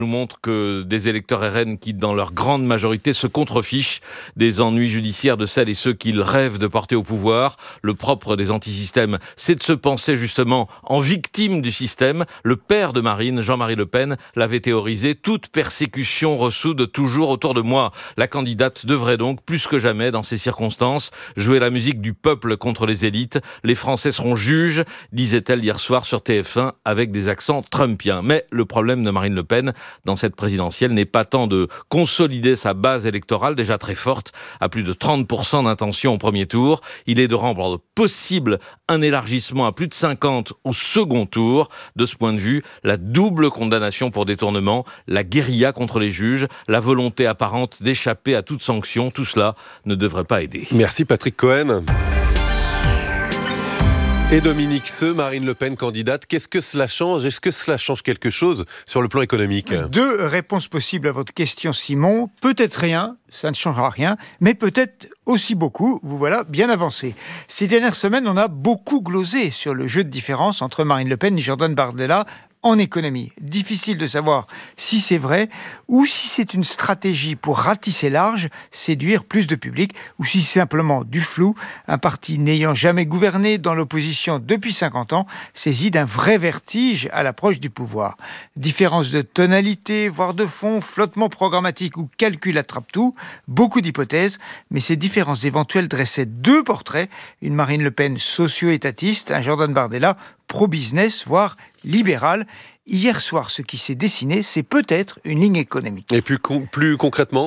nous montre que des électeurs RN qui, dans leur grande majorité, se contrefichent des ennuis judiciaires de celles et ceux qu'ils rêvent de porter au pouvoir. Le propre des antisystèmes, c'est de se penser justement en victime du système. Le père de Marine, Jean-Marie Le Pen, l'avait théorisé. Toute persécution ressoude toujours autour de moi. La candidate devrait donc, plus que jamais dans ces circonstances, jouer la musique du peuple contre les élites. Les Français seront juges, disait-elle hier soir sur TF1 avec des accents trumpiens. Mais le problème de Marine Le Pen dans cette présidentielle n'est pas tant de consolider sa base électorale, déjà très forte, à plus de 30% d'intention au premier tour. Il est de rendre possible un élargissement à plus de 50 au second tour. De ce point de vue, la double condamnation pour détournement, la guérilla contre les juges, la volonté apparente d'échapper à toute sanction, tout cela ne devrait pas aider. Merci Patrick Cohen. Et Dominique Seux, Marine Le Pen candidate, qu'est-ce que cela change ? Est-ce que cela change quelque chose sur le plan économique ? Deux réponses possibles à votre question, Simon. Peut-être rien, ça ne changera rien, mais peut-être aussi beaucoup, vous voilà bien avancé. Ces dernières semaines, on a beaucoup glosé sur le jeu de différence entre Marine Le Pen et Jordan Bardella en économie. Difficile de savoir si c'est vrai ou si c'est une stratégie pour ratisser large, séduire plus de public, ou si c'est simplement du flou, un parti n'ayant jamais gouverné dans l'opposition depuis 50 ans, saisi d'un vrai vertige à l'approche du pouvoir. Différence de tonalité, voire de fond, flottement programmatique ou calcul attrape-tout, beaucoup d'hypothèses, mais ces différences éventuelles dressaient deux portraits, une Marine Le Pen socio-étatiste, un Jordan Bardella pro-business, voire libéral. Hier soir, ce qui s'est dessiné, c'est peut-être une ligne économique. Et plus concrètement ?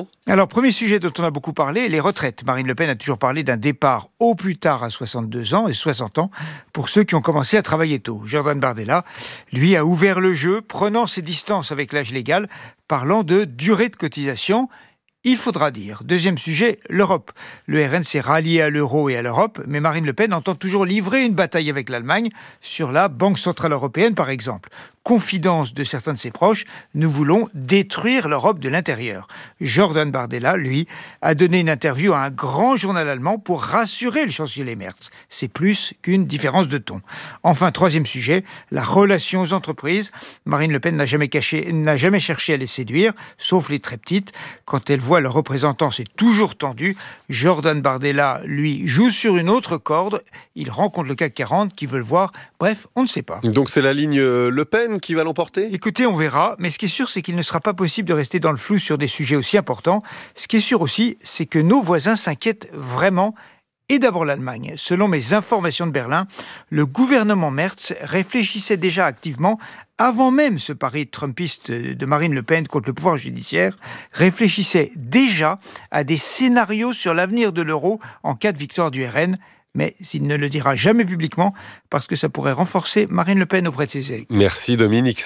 Alors, premier sujet dont on a beaucoup parlé, les retraites. Marine Le Pen a toujours parlé d'un départ au plus tard à 62 ans et 60 ans pour ceux qui ont commencé à travailler tôt. Jordan Bardella, lui, a ouvert le jeu, prenant ses distances avec l'âge légal, parlant de durée de cotisation. Il faudra dire. Deuxième sujet, l'Europe. Le RN s'est rallié à l'euro et à l'Europe, mais Marine Le Pen entend toujours livrer une bataille avec l'Allemagne sur la Banque Centrale Européenne, par exemple. Confidence de certains de ses proches, nous voulons détruire l'Europe de l'intérieur. Jordan Bardella, lui, a donné une interview à un grand journal allemand pour rassurer le chancelier Merz. C'est plus qu'une différence de ton. Enfin, troisième sujet, la relation aux entreprises. Marine Le Pen n'a jamais cherché à les séduire, sauf les très petites. Quand elle voit leurs représentants, c'est toujours tendu. Jordan Bardella, lui, joue sur une autre corde. Il rencontre le CAC 40 qui veut le voir. Bref, on ne sait pas. Donc c'est la ligne Le Pen qui va l'emporter ? Écoutez, on verra. Mais ce qui est sûr, c'est qu'il ne sera pas possible de rester dans le flou sur des sujets aussi importants. Ce qui est sûr aussi, c'est que nos voisins s'inquiètent vraiment. Et d'abord l'Allemagne. Selon mes informations de Berlin, le gouvernement Merz réfléchissait déjà activement, avant même ce pari trumpiste de Marine Le Pen contre le pouvoir judiciaire, réfléchissait déjà à des scénarios sur l'avenir de l'euro en cas de victoire du RN. Mais il ne le dira jamais publiquement parce que ça pourrait renforcer Marine Le Pen auprès de ses élus. Merci Dominique,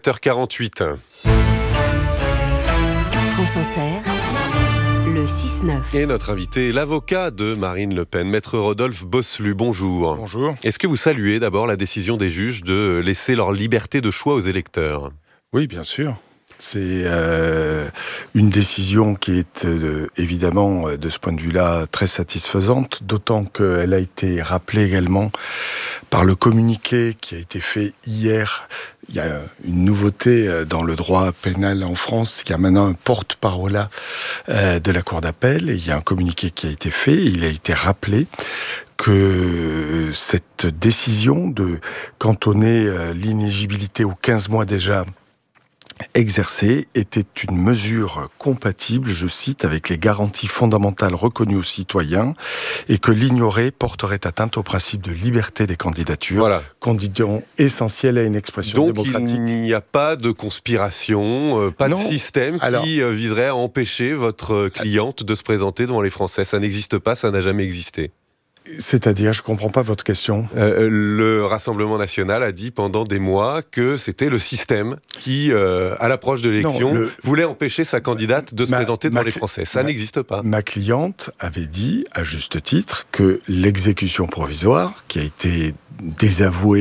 7h48. France Inter, le 6-9. Et notre invité est l'avocat de Marine Le Pen, maître Rodolphe Bosselu. Bonjour. Bonjour. Est-ce que vous saluez d'abord la décision des juges de laisser leur liberté de choix aux électeurs ? Oui, bien sûr. C'est une décision qui est évidemment, de ce point de vue-là, très satisfaisante, d'autant qu'elle a été rappelée également par le communiqué qui a été fait hier. Il y a une nouveauté dans le droit pénal en France, il y a maintenant un porte-parole de la Cour d'appel, et il y a un communiqué qui a été fait, et il a été rappelé que cette décision de cantonner l'inéligibilité aux 15 mois déjà exercée était une mesure compatible, je cite, avec les garanties fondamentales reconnues aux citoyens et que l'ignorer porterait atteinte au principe de liberté des candidatures, voilà. Condition essentielle à une expression démocratique. Donc il n'y a pas de conspiration, pas non. de système qui viserait à empêcher votre cliente de se présenter devant les Français. Ça n'existe pas, ça n'a jamais existé. C'est-à-dire, je ne comprends pas votre question. Le Rassemblement National a dit pendant des mois que c'était le système qui, à l'approche de l'élection, voulait empêcher sa candidate de se présenter devant les Français. Ça n'existe pas. Ma cliente avait dit, à juste titre, que l'exécution provisoire, qui a été désavouée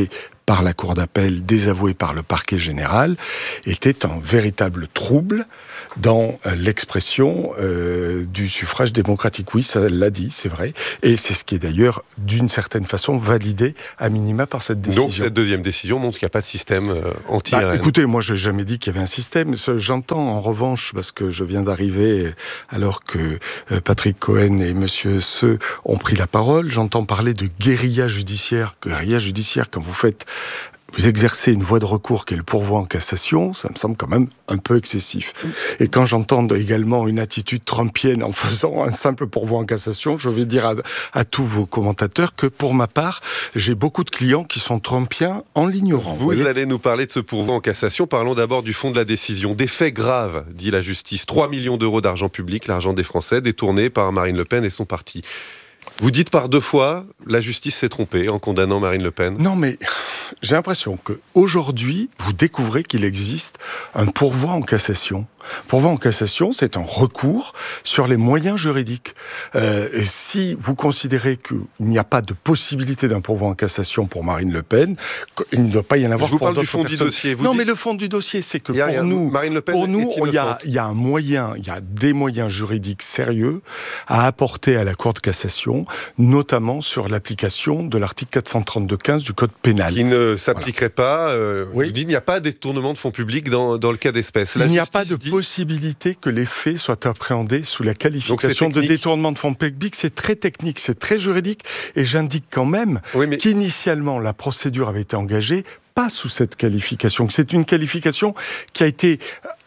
par la Cour d'appel, désavoué par le parquet général, était un véritable trouble dans l'expression du suffrage démocratique. Oui, ça l'a dit, c'est vrai. Et c'est ce qui est d'ailleurs, d'une certaine façon, validé à minima par cette décision. Donc cette deuxième décision montre qu'il n'y a pas de système anti-RN. Écoutez, moi je n'ai jamais dit qu'il y avait un système. J'entends en revanche, parce que je viens d'arriver alors que Patrick Cohen et Monsieur Seux ont pris la parole, j'entends parler de guérilla judiciaire. Guérilla judiciaire, quand vous exercez une voie de recours qui est le pourvoi en cassation, ça me semble quand même un peu excessif. Et quand j'entends également une attitude trumpienne en faisant un simple pourvoi en cassation, je vais dire à tous vos commentateurs que pour ma part, j'ai beaucoup de clients qui sont trumpiens en l'ignorant. Vous allez nous parler de ce pourvoi en cassation. Parlons d'abord du fond de la décision. Des faits graves, dit la justice. 3 millions d'euros d'argent public, l'argent des Français, détourné par Marine Le Pen et son parti. Vous dites par 2 fois, la justice s'est trompée en condamnant Marine Le Pen. Non, mais j'ai l'impression qu'aujourd'hui, vous découvrez qu'il existe un pourvoi en cassation. Pourvoi en cassation, c'est un recours sur les moyens juridiques. Et si vous considérez qu'il n'y a pas de possibilité d'un pourvoi en cassation pour Marine Le Pen, il ne doit pas y en avoir pour d'autres personnes. Je vous parle du fond du dossier. Non, mais le fond du dossier, c'est que pour nous, il y a un moyen, il y a des moyens juridiques sérieux à apporter à la Cour de cassation, notamment sur l'application de l'article 432-15 du Code pénal. Qui ne s'appliquerait pas, vous dites, il n'y a pas de détournement de fonds publics dans le cas d'espèce. Il n'y a pas de possibilité que les faits soient appréhendés sous la qualification de détournement de fonds publics. C'est très technique, c'est très juridique, et j'indique quand même qu'initialement la procédure avait été engagée pas sous cette qualification. C'est une qualification qui a été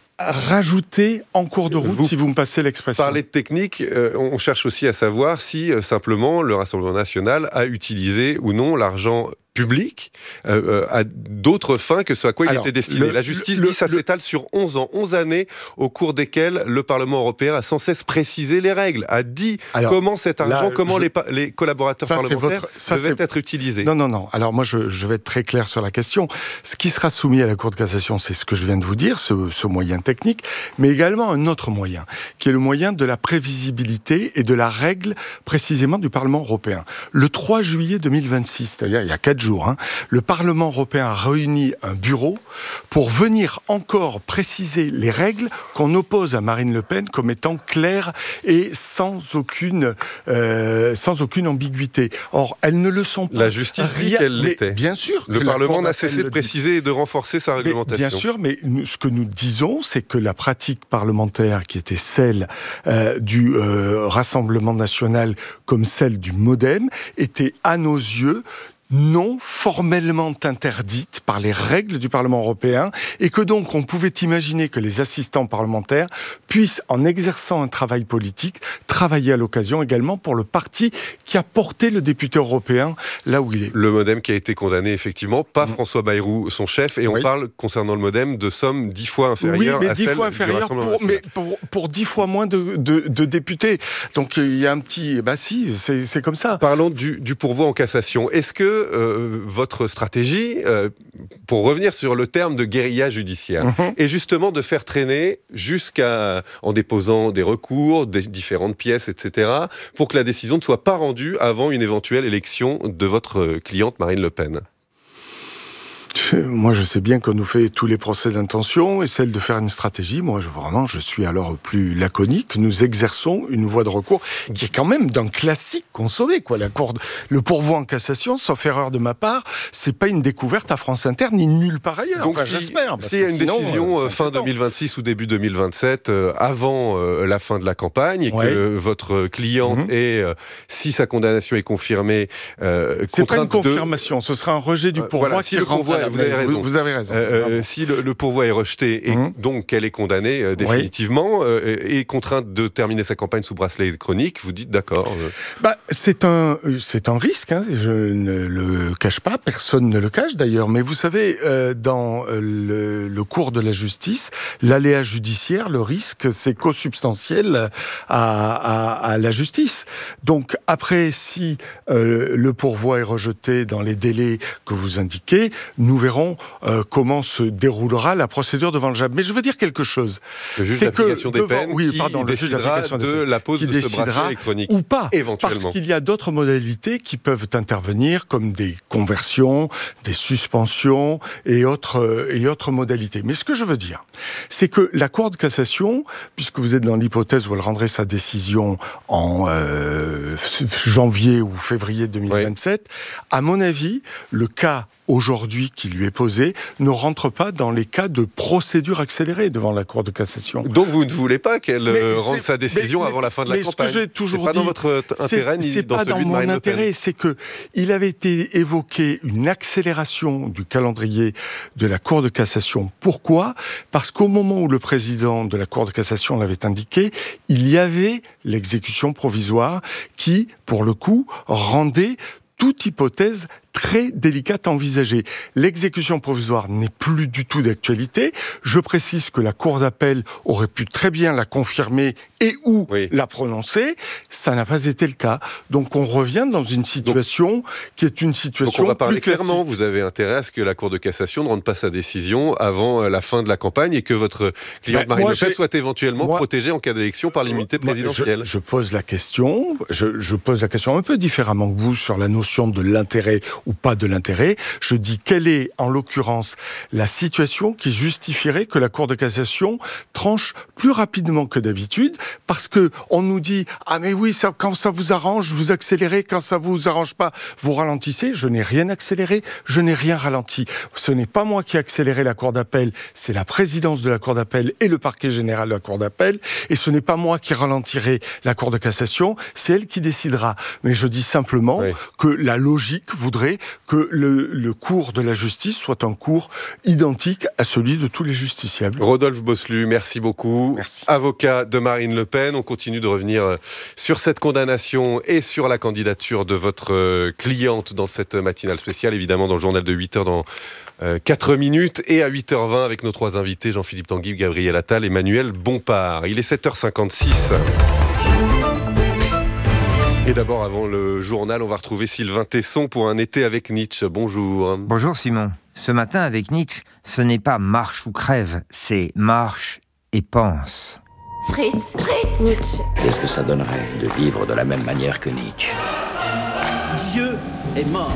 rajoutée en cours de route, si vous me passez l'expression. Parler de technique, on cherche aussi à savoir si simplement le Rassemblement national a utilisé ou non l'argent public à d'autres fins que ce à quoi il était destiné. La justice dit que ça s'étale sur 11 ans, 11 années au cours desquelles le Parlement européen a sans cesse précisé les règles, a dit comment cet argent, les collaborateurs parlementaires devaient être utilisés. Non. Alors moi, je vais être très clair sur la question. Ce qui sera soumis à la Cour de cassation, c'est ce que je viens de vous dire, ce moyen technique, mais également un autre moyen, qui est le moyen de la prévisibilité et de la règle précisément du Parlement européen. Le 3 juillet 2026, c'est-à-dire il y a 4 jours, le Parlement européen a réuni un bureau pour venir encore préciser les règles qu'on oppose à Marine Le Pen comme étant claires et sans aucune ambiguïté. Or, elles ne le sont pas. La justice dit qu'elles l'étaient. Bien sûr. Le Parlement n'a cessé de préciser et de renforcer sa réglementation. Bien sûr, mais ce que nous disons, c'est que la pratique parlementaire qui était celle du Rassemblement national comme celle du MoDem était à nos yeux non formellement interdite par les règles du Parlement européen, et que donc on pouvait imaginer que les assistants parlementaires puissent, en exerçant un travail politique, travailler à l'occasion également pour le parti qui a porté le député européen là où il est. Le MoDem qui a été condamné effectivement, pas François Bayrou, son chef, et on parle concernant le MoDem de sommes 10 fois inférieures à celles du Rassemblement national. Pour 10 fois moins de députés. Donc il y a un petit... c'est comme ça. Parlons du pourvoi en cassation. Est-ce que votre stratégie, pour revenir sur le terme de guérilla judiciaire, est justement de faire traîner en déposant des recours, des différentes pièces, etc., pour que la décision ne soit pas rendue avant une éventuelle élection de votre cliente Marine Le Pen? Moi, je sais bien qu'on nous fait tous les procès d'intention et celle de faire une stratégie. Moi, je suis alors plus laconique. Nous exerçons une voie de recours qui est quand même d'un classique consommé, quoi. Le pourvoi en cassation, sauf erreur de ma part, c'est pas une découverte à France Inter ni nulle part ailleurs. Donc, j'espère. S'il y a une décision fin 2026 ou début 2027, avant la fin de la campagne, et que votre cliente si sa condamnation est confirmée, c'est pas une confirmation, ce sera un rejet du pourvoi qui renvoie. Vous avez raison. Si le pourvoi est rejeté et donc qu'elle est condamnée définitivement et contrainte de terminer sa campagne sous bracelet électronique, vous dites d'accord. C'est un risque, je ne le cache pas, personne ne le cache d'ailleurs, mais vous savez, dans le cours de la justice, l'aléa judiciaire, le risque, c'est co-substantiel à la justice. Donc après, si le pourvoi est rejeté dans les délais que vous indiquez, nous verrons verrons comment se déroulera la procédure devant le JAB. Mais je veux dire quelque chose. Le juge d'application des peines décidera de la pose de ce bracelet électronique. Ou pas, éventuellement. Parce qu'il y a d'autres modalités qui peuvent intervenir, comme des conversions, des suspensions et autres modalités. Mais ce que je veux dire, c'est que la Cour de cassation, puisque vous êtes dans l'hypothèse où elle rendrait sa décision en janvier ou février 2027, à mon avis, le cas aujourd'hui qui lui est posé ne rentre pas dans les cas de procédure accélérée devant la Cour de cassation. Donc vous ne voulez pas qu'elle rende sa décision avant la fin de la campagne. Mais ce que j'ai toujours dit, c'est pas dans votre intérêt ni dans celui de Marine Le Pen. C'est que il avait été évoqué une accélération du calendrier de la Cour de cassation. Pourquoi ? Parce qu'au moment où le président de la Cour de cassation l'avait indiqué, il y avait l'exécution provisoire qui, pour le coup, rendait toute hypothèse très délicate à envisager. L'exécution provisoire n'est plus du tout d'actualité. Je précise que la Cour d'appel aurait pu très bien la confirmer et ou la prononcer. Ça n'a pas été le cas. Donc on revient dans une situation qui est une situation donc on va parler plus clairement. Vous avez intérêt à ce que la Cour de cassation ne rende pas sa décision avant la fin de la campagne et que votre cliente Marine Le Pen soit éventuellement protégée en cas d'élection par l'immunité présidentielle. Je pose la question. Je pose la question un peu différemment que vous sur la notion de l'intérêt ou pas de l'intérêt. Je dis quelle est, en l'occurrence, la situation qui justifierait que la Cour de cassation tranche plus rapidement que d'habitude, parce que on nous dit « Ah mais oui, quand ça vous arrange, vous accélérez, quand ça vous arrange pas, vous ralentissez ». Je n'ai rien accéléré, je n'ai rien ralenti. Ce n'est pas moi qui ai accéléré la Cour d'appel, c'est la présidence de la Cour d'appel et le parquet général de la Cour d'appel, et ce n'est pas moi qui ralentirai la Cour de cassation, c'est elle qui décidera. Mais je dis simplement que la logique voudrait que le cours de la justice soit un cours identique à celui de tous les justiciables. Rodolphe Bosselut, merci beaucoup. Merci. Avocat de Marine Le Pen, on continue de revenir sur cette condamnation et sur la candidature de votre cliente dans cette matinale spéciale, évidemment dans le journal de 8h dans 4 minutes, et à 8h20 avec nos 3 invités, Jean-Philippe Tanguy, Gabriel Attal, Emmanuel Bompard. Il est 7h56. Et d'abord, avant le journal, on va retrouver Sylvain Tesson pour un été avec Nietzsche. Bonjour. Bonjour Simon. Ce matin avec Nietzsche, ce n'est pas marche ou crève, c'est marche et pense. Fritz, Nietzsche. Qu'est-ce que ça donnerait de vivre de la même manière que Nietzsche ? Dieu est mort.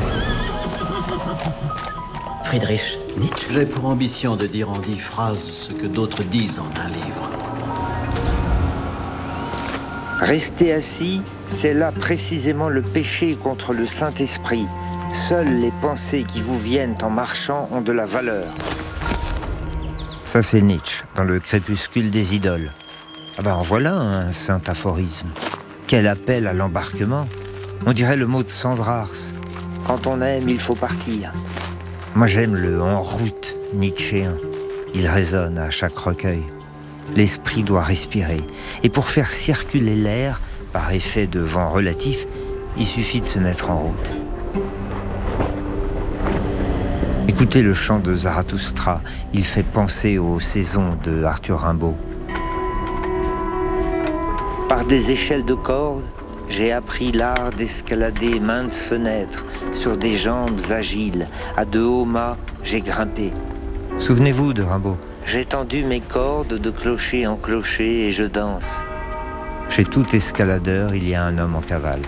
Friedrich Nietzsche. J'ai pour ambition de dire en 10 phrases ce que d'autres disent en un livre. Rester assis, c'est là précisément le péché contre le Saint-Esprit. Seules les pensées qui vous viennent en marchant ont de la valeur. Ça c'est Nietzsche, dans le crépuscule des idoles. Ah ben en voilà un saint aphorisme. Quel appel à l'embarquement. On dirait le mot de Sandrars. Quand on aime, il faut partir. Moi j'aime le « en route » nietzschéen. Il résonne à chaque recueil. L'esprit doit respirer. Et pour faire circuler l'air, par effet de vent relatif, il suffit de se mettre en route. Écoutez le chant de Zarathustra. Il fait penser aux saisons de Arthur Rimbaud. Par des échelles de cordes, j'ai appris l'art d'escalader maintes fenêtres sur des jambes agiles. À de hauts mâts, j'ai grimpé. Souvenez-vous de Rimbaud. J'ai tendu mes cordes de clocher en clocher et je danse. Chez tout escaladeur, il y a un homme en cavale.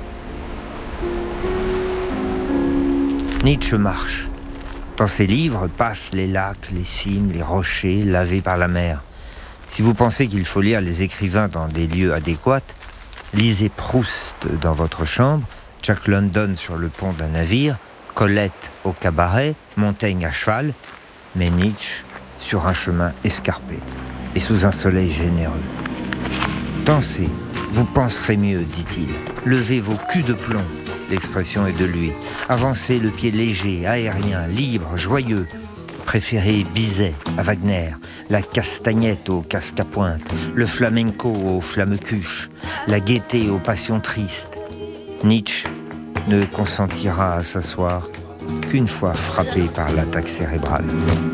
Nietzsche marche. Dans ses livres passent les lacs, les cimes, les rochers lavés par la mer. Si vous pensez qu'il faut lire les écrivains dans des lieux adéquats, lisez Proust dans votre chambre, Jack London sur le pont d'un navire, Colette au cabaret, Montaigne à cheval, mais Nietzsche sur un chemin escarpé et sous un soleil généreux. Dansez, vous penserez mieux, dit-il. Levez vos culs de plomb, l'expression est de lui. Avancez le pied léger, aérien, libre, joyeux. Préférez Bizet à Wagner, la castagnette au casque à pointe, le flamenco aux flammes-cuches, la gaieté aux passions tristes. Nietzsche ne consentira à s'asseoir qu'une fois frappé par l'attaque cérébrale.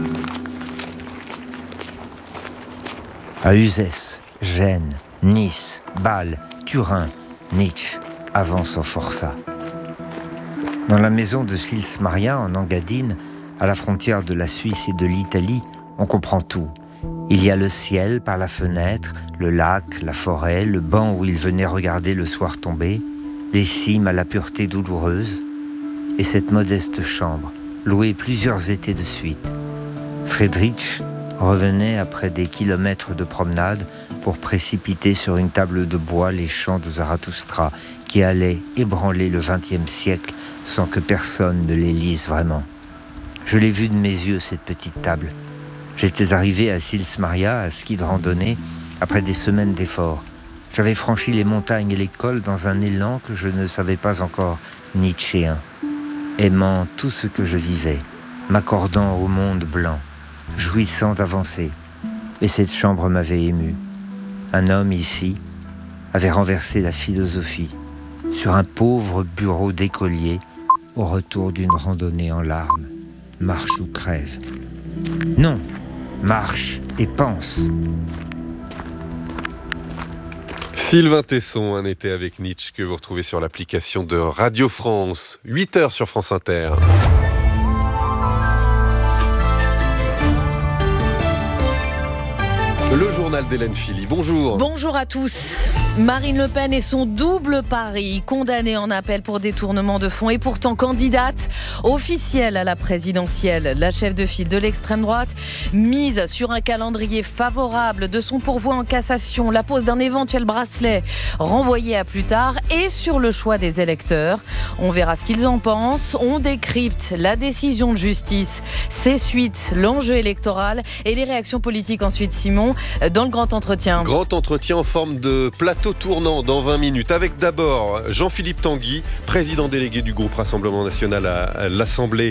À Uzès, Gênes, Nice, Bâle, Turin, Nietzsche avance en forçat. Dans la maison de Sils Maria, en Engadine, À la frontière de la Suisse et de l'Italie, on comprend tout. Il y a le ciel par la fenêtre, le lac, la forêt, le banc où il venait regarder le soir tomber, les cimes à la pureté douloureuse, et cette modeste chambre, louée plusieurs étés de suite. Friedrich revenait après des kilomètres de promenade pour précipiter sur une table de bois les chants de Zarathustra qui allaient ébranler le XXe siècle sans que personne ne les lise vraiment. Je l'ai vue de mes yeux, cette petite table. J'étais arrivé à Sils Maria, à ski de randonnée, après des semaines d'efforts. J'avais franchi les montagnes et les cols dans un élan que je ne savais pas encore nietzschéen, aimant tout ce que je vivais, m'accordant au monde blanc, jouissant d'avancer. Et cette chambre m'avait ému. Un homme ici avait renversé la philosophie sur un pauvre bureau d'écolier au retour d'une randonnée en larmes. Marche ou crève. Non, marche et pense. Sylvain Tesson, un été avec Nietzsche, que vous retrouvez sur l'application de Radio France. 8h sur France Inter. Le journal d'Hélène Philly. Bonjour. Bonjour à tous. Marine Le Pen et son double pari, condamnée en appel pour détournement de fonds et pourtant candidate officielle à la présidentielle. La chef de file de l'extrême droite mise sur un calendrier favorable de son pourvoi en cassation, la pose d'un éventuel bracelet renvoyé à plus tard et sur le choix des électeurs. On verra ce qu'ils en pensent. On décrypte la décision de justice, ses suites, l'enjeu électoral et les réactions politiques ensuite, Simon, dans le grand entretien. Grand entretien en forme de plateau tournant dans 20 minutes. Avec d'abord Jean-Philippe Tanguy, président délégué du groupe Rassemblement National à l'Assemblée,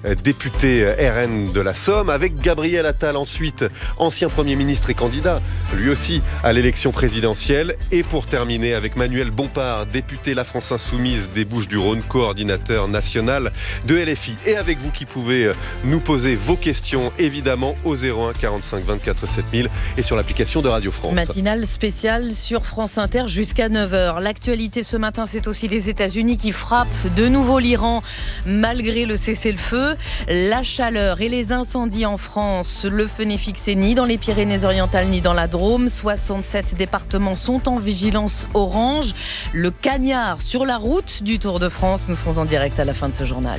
député RN de la Somme. Avec Gabriel Attal ensuite, ancien Premier ministre et candidat, lui aussi, à l'élection présidentielle. Et pour terminer avec Manuel Bompard, député La France Insoumise des Bouches-du-Rhône, coordinateur national de LFI. Et avec vous qui pouvez nous poser vos questions, évidemment, au 01 45 24 7000 et sur l'application de Radio France. Matinale spéciale sur France Inter jusqu'à 9h. L'actualité ce matin, c'est aussi les États-Unis qui frappent de nouveau l'Iran malgré le cessez-le-feu. La chaleur et les incendies en France. Le feu n'est fixé ni dans les Pyrénées-Orientales ni dans la Drôme. 67 départements sont en vigilance orange. Le cagnard sur la route du Tour de France. Nous serons en direct à la fin de ce journal.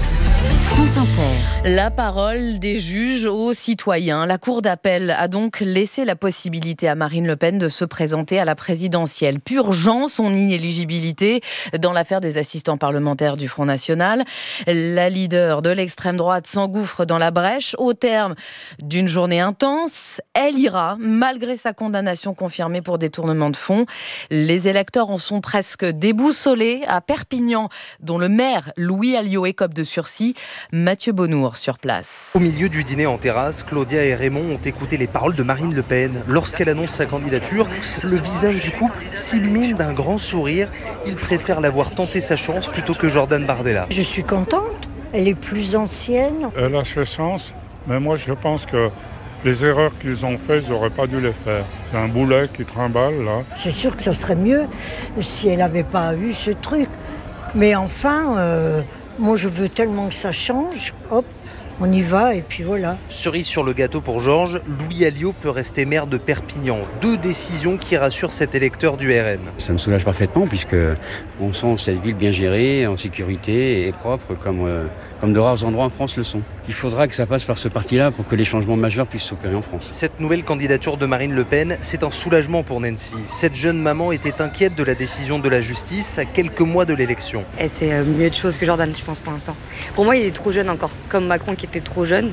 France Inter. La parole des juges aux citoyens. La Cour d'appel a donc laissé la possibilité à Marine Le Pen de se présenter à la présidentielle, purgeant son inéligibilité dans l'affaire des assistants parlementaires du Front National. La leader de l'extrême droite s'engouffre dans la brèche. Au terme d'une journée intense, elle ira, malgré sa condamnation confirmée pour détournement de fonds. Les électeurs en sont presque déboussolés à Perpignan, dont le maire Louis Alliot écope de sursis. Mathieu Bonnour sur place. Au milieu du dîner en terrasse, Claudia et Raymond ont écouté les paroles de Marine Le Pen. Lorsqu'elle annonce sa candidature, le visage du couple s'illumine d'un grand sourire. Ils préfèrent la voir tenter sa chance plutôt que Jordan Bardella. Je suis contente, elle est plus ancienne. Elle a ses chances, mais moi je pense que les erreurs qu'ils ont faites, ils n'auraient pas dû les faire. C'est un boulet qui trimballe là. C'est sûr que ce serait mieux si elle n'avait pas eu ce truc. Mais enfin... moi, je veux tellement que ça change. Hop, on y va et puis voilà. Cerise sur le gâteau pour Georges, Louis Alliot peut rester maire de Perpignan. 2 décisions qui rassurent cet électeur du RN. Ça me soulage parfaitement puisque on sent cette ville bien gérée, en sécurité et propre comme de rares endroits en France le sont. Il faudra que ça passe par ce parti-là pour que les changements majeurs puissent s'opérer en France. Cette nouvelle candidature de Marine Le Pen, c'est un soulagement pour Nancy. Cette jeune maman était inquiète de la décision de la justice à quelques mois de l'élection. Et c'est mieux de choses que Jordan, je pense, pour l'instant. Pour moi, il est trop jeune encore, comme Macron qui était trop jeune.